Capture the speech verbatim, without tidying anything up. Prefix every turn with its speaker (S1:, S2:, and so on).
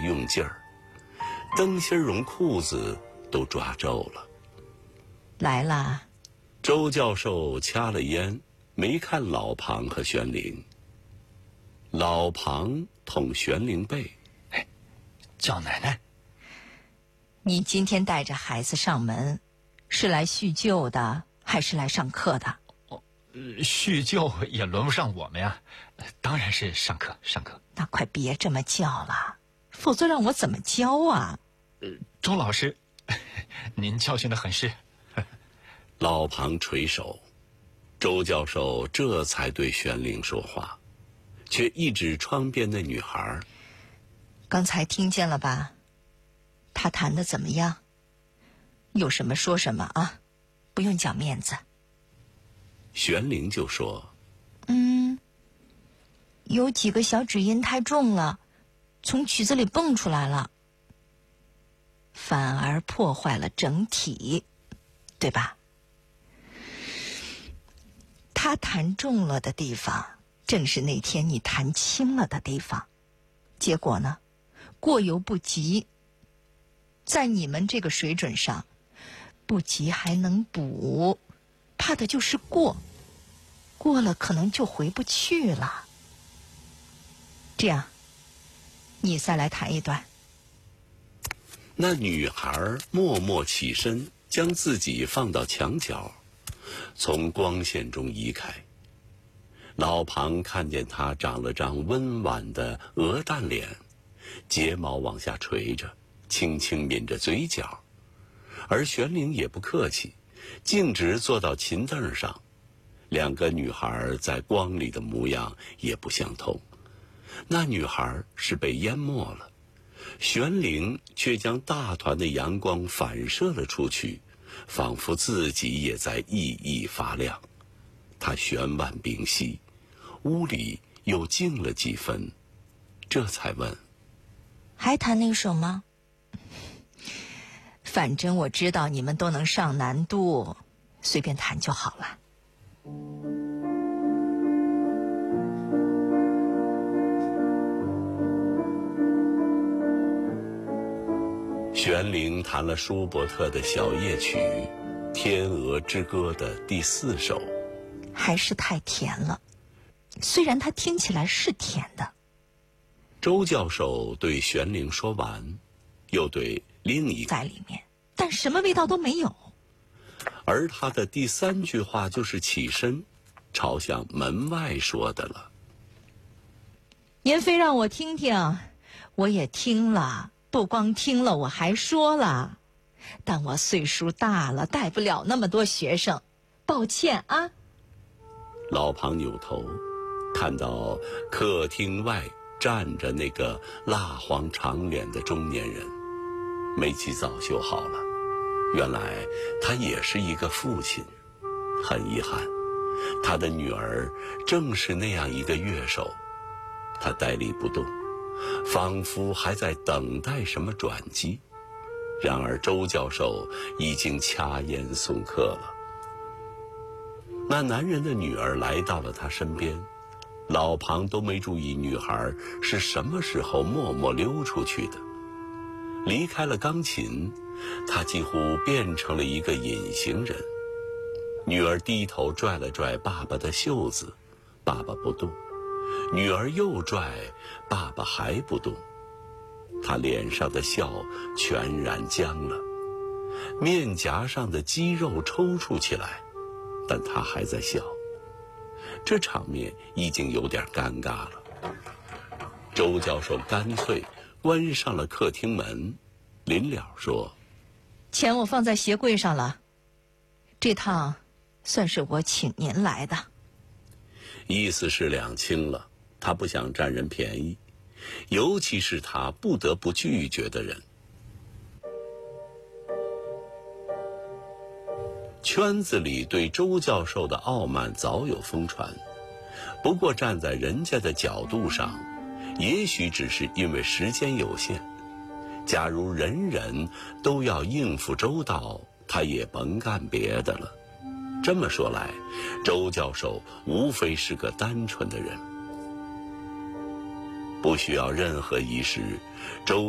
S1: 用劲儿，灯芯绒裤子都抓皱了。
S2: 来啦！
S1: 周教授掐了烟，没看老庞和玄灵。老庞捅玄灵背：“
S3: 哎，叫奶奶。
S2: 你今天带着孩子上门，是来叙旧的，还是来上课的？”
S3: 哦，叙旧也轮不上我们呀，当然是上课上课。
S2: 那快别这么叫了，否则让我怎么教啊？
S3: 呃，周老师，您教训得很是。
S1: 老庞垂手，周教授这才对玄灵说话，却一指窗边的女孩：“
S2: 刚才听见了吧？她弹得怎么样？有什么说什么啊，不用讲面子。”
S1: 玄灵就说：“
S2: 嗯，有几个小指音太重了，从曲子里蹦出来了，反而破坏了整体，对吧？他弹重了的地方，正是那天你弹轻了的地方。结果呢，过犹不及。在你们这个水准上，不及还能补，怕的就是过。过了可能就回不去了。这样，你再来弹一段。”
S1: 那女孩默默起身，将自己放到墙角，从光线中移开。老庞看见她长了张温婉的鹅蛋脸，睫毛往下垂着，轻轻抿着嘴角。而玄灵也不客气，径直坐到琴凳上。两个女孩在光里的模样也不相同，那女孩是被淹没了，玄灵却将大团的阳光反射了出去，仿佛自己也在熠熠发亮。他悬腕屏息，屋里又静了几分，这才问：“
S2: 还弹那首吗？反正我知道你们都能上难度，随便弹就好了。”
S1: 玄灵弹了舒伯特的小夜曲《天鹅之歌》的第四首，
S2: 还是太甜了，虽然它听起来是甜的。
S1: 周教授对玄灵说完，又对另一个
S2: 在里面，但什么味道都没有。
S1: 而他的第三句话就是起身朝向门外说的了：“
S2: 您非让我听听，我也听了，不光听了，我还说了，但我岁数大了，带不了那么多学生，抱歉啊。”
S1: 老庞扭头，看到客厅外站着那个蜡黄长脸的中年人，煤气早修好了，原来他也是一个父亲。很遗憾，他的女儿正是那样一个乐手。他呆立不动，仿佛还在等待什么转机。然而周教授已经掐烟送客了。那男人的女儿来到了他身边，老庞都没注意女孩是什么时候默默溜出去的。离开了钢琴，他几乎变成了一个隐形人。女儿低头拽了拽爸爸的袖子，爸爸不动。女儿又拽，爸爸还不动。他脸上的笑全然僵了，面颊上的肌肉抽搐起来，但他还在笑。这场面已经有点尴尬了。周教授干脆关上了客厅门，临了说：“
S2: 钱我放在鞋柜上了，这趟算是我请您来的。”
S1: 意思是两清了，他不想占人便宜，尤其是他不得不拒绝的人。圈子里对周教授的傲慢早有疯传，不过站在人家的角度上，也许只是因为时间有限。假如人人都要应付周到，他也甭干别的了。这么说来，周教授无非是个单纯的人，不需要任何仪式。周